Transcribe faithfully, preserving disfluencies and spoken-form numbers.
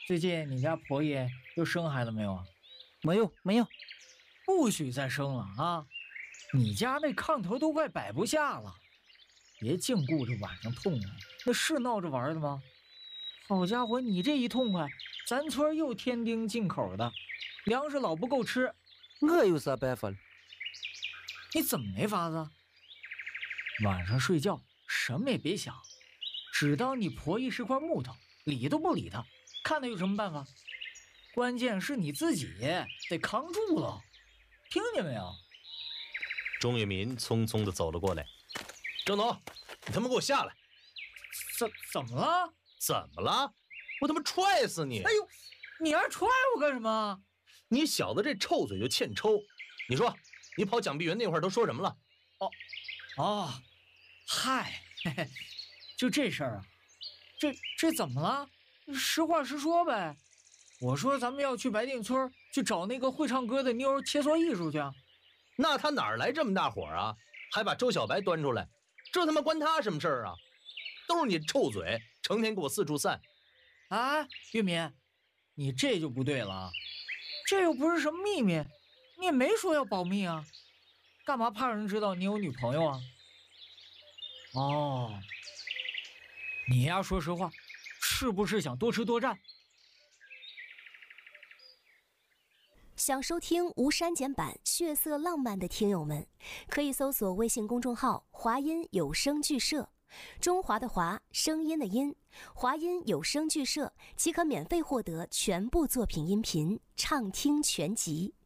最近你家婆爷又生孩子没有啊？ 没有没有， 不许再生了啊！你家那炕头都快摆不下了，别净顾着晚上痛快，那是闹着玩的吗？好家伙，你这一痛快，咱村又添丁进口的，粮食老不够吃。 我有啥办法了？ 你怎么没法子？晚上睡觉什么也别想，只当你婆姨是块木头，理都不理她，看她有什么办法。关键是你自己得扛住了，听见没有？ 钟跃民匆匆地走了过来。郑总，你他妈给我下来！ 怎怎么了？ 怎么了？我他妈踹死你！ 哎呦，你还踹我干什么？ 你小子这臭嘴就欠抽！你说，你跑蒋碧云那会儿都说什么了？ 哦，哦，嗨，嘿嘿，就这事儿啊？这这怎么了？实话实说呗。我说咱们要去白定村去找那个会唱歌的妞切磋艺术去啊。 那他哪儿来这么大火啊？还把周小白端出来，这他妈关他什么事儿啊？都是你臭嘴，成天给我四处散。 啊，玉民，你这就不对了啊！这又不是什么秘密，你也没说要保密啊，干嘛怕人知道你有女朋友啊？哦，你呀，说实话，是不是想多吃多占？ 想收听无删减版血色浪漫的听友们，可以搜索微信公众号华音有声剧社，中华的华，声音的音，华音有声剧社即可免费获得全部作品音频畅听全集。